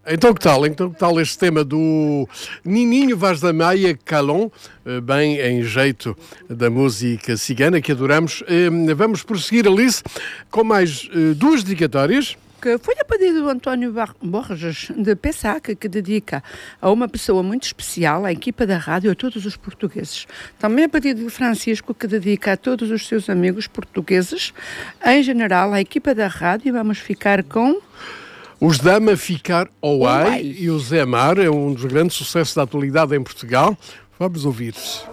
Então que tal? Então que tal este tema do Nininho Vaz da Maia Calon, bem em jeito da música cigana que adoramos. Vamos prosseguir, Alice, com mais duas dedicatórias. Que foi a pedido do António Borges de Pessac, que dedica a uma pessoa muito especial, à equipa da rádio, a todos os portugueses. Também a pedido de Francisco, que dedica a todos os seus amigos portugueses, em geral, à equipa da rádio. Vamos ficar com... Os Dama Ficar Oai e o Zé Mar, é um dos grandes sucessos da atualidade em Portugal. Vamos ouvir-se.